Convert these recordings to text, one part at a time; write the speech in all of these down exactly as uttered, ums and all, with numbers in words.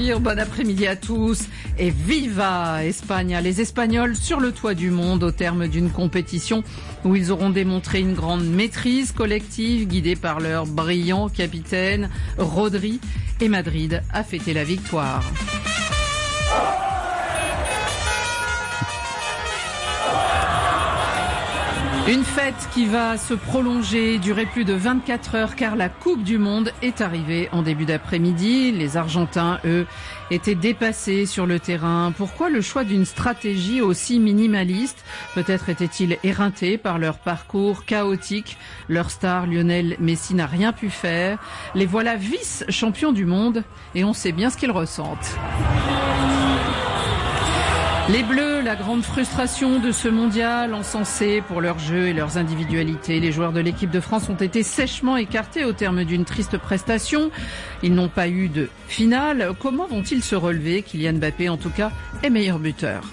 Shakir, bon après-midi à tous et viva Espagne. Les Espagnols sur le toit du monde au terme d'une compétition où ils auront démontré une grande maîtrise collective guidée par leur brillant capitaine Rodri, et Madrid a fêté la victoire. Une fête qui va se prolonger, durer plus de vingt-quatre heures car la Coupe du Monde est arrivée en début d'après-midi. Les Argentins, eux, étaient dépassés sur le terrain. Pourquoi le choix d'une stratégie aussi minimaliste? Peut-être étaient-ils éreintés par leur parcours chaotique. Leur star Lionel Messi n'a rien pu faire. Les voilà vice-champions du monde et on sait bien ce qu'ils ressentent. Les Bleus, la grande frustration de ce mondial, encensé pour leur jeu et leurs individualités. Les joueurs de l'équipe de France ont été sèchement écartés au terme d'une triste prestation. Ils n'ont pas eu de finale. Comment vont-ils se relever? Kylian Mbappé, en tout cas, est meilleur buteur.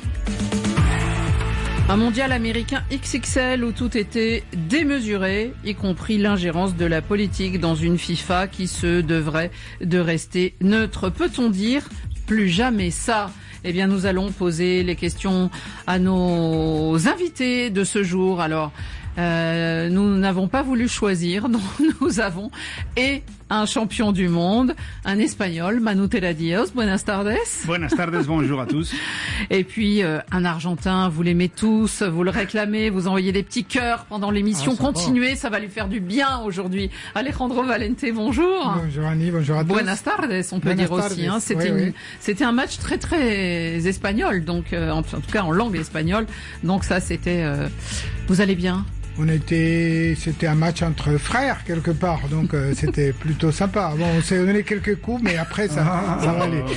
Un mondial américain X X L où tout était démesuré, y compris l'ingérence de la politique dans une FIFA qui se devrait de rester neutre. Peut-on dire plus jamais ça? Eh bien, nous allons poser les questions à nos invités de ce jour. Alors, euh, nous n'avons pas voulu choisir, donc nous avons et un champion du monde, un Espagnol, Manu Teradios. Buenas tardes. Buenas tardes, bonjour à tous. Et puis, euh, un Argentin, vous l'aimez tous, vous le réclamez, vous envoyez des petits cœurs pendant l'émission. Ah, continuez, ça va lui faire du bien aujourd'hui. Alejandro Valente, bonjour. Bonjour Annie, bonjour à tous. Buenas tardes, on peut Buenas dire tardes. aussi. Hein. C'était, oui, une, oui. c'était un match très très espagnol, donc euh, en, en tout cas en langue espagnole. Donc ça, c'était... Euh, vous allez bien? On était, c'était un match entre frères quelque part, donc euh, c'était plutôt sympa. Bon, on s'est donné quelques coups, mais après ça, ça va aller.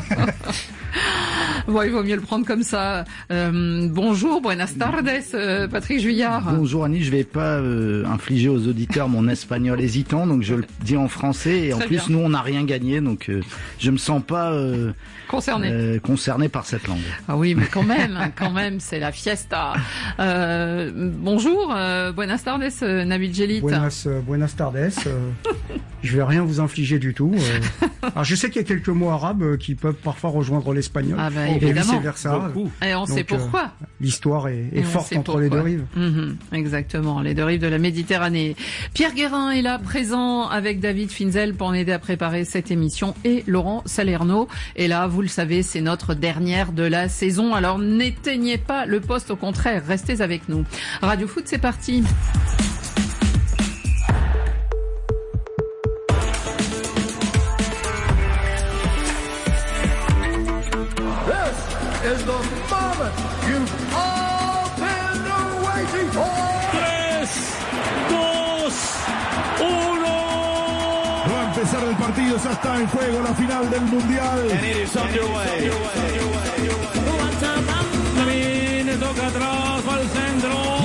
Bon, il vaut mieux le prendre comme ça. Euh, bonjour, buenas tardes, euh, Patrick Juillard. Bonjour Annie, je vais pas euh, infliger aux auditeurs mon espagnol hésitant, donc je le dis en français. Et en Très plus, bien. nous, on n'a rien gagné, donc euh, je me sens pas euh, Concerné. euh, concerné par cette langue. Ah oui, mais quand même, quand même, c'est la fiesta. Euh, bonjour, euh, buenas tardes, euh, Nabil Djellit. Buenas, euh, buenas tardes. Euh, je vais rien vous infliger du tout. Euh, alors je sais qu'il y a quelques mots arabes euh, qui peuvent parfois rejoindre l'espagnol. Ah bah, et évidemment. vice versa. Et on Donc, sait pourquoi. Euh, l'histoire est, est Et on forte sait entre pourquoi. les deux rives. Mmh, exactement, les deux rives de la Méditerranée. Pierre Guérin est là, présent avec David Finzel pour m'aider à préparer cette émission et Laurent Salerno. Et là, vous le savez, c'est notre dernière de la saison. Alors n'éteignez pas le poste, au contraire, restez avec nous. Radio Foot, c'est parti. Is the moment you've all been waiting for. tres, dos, uno. Va a empezar el partido, ya está en juego la final del Mundial. And it is underway. Lamine toca atrás, va al centro.